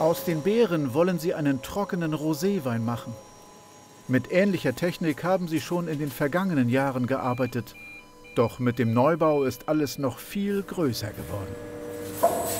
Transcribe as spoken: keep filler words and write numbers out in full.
Aus den Beeren wollen sie einen trockenen Roséwein machen. Mit ähnlicher Technik haben sie schon in den vergangenen Jahren gearbeitet. Doch mit dem Neubau ist alles noch viel größer geworden.